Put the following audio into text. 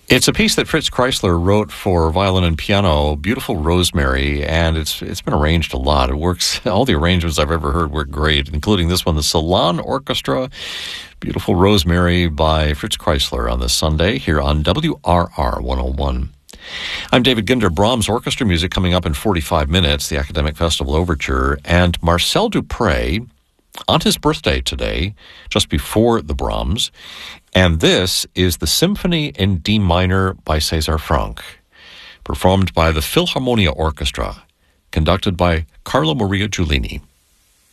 It's a piece that Fritz Kreisler wrote for violin and piano, Beautiful Rosemary, and it's been arranged a lot. It works, all the arrangements I've ever heard work great, including this one, the Salon Orchestra, Beautiful Rosemary by Fritz Kreisler on this Sunday here on WRR 101. I'm David Ginder. Brahms Orchestra music coming up in 45 minutes, the Academic Festival Overture, and Marcel Dupré on his birthday today, just before the Brahms. And this is the Symphony in D minor by César Franck, performed by the Philharmonia Orchestra, conducted by Carlo Maria Giulini.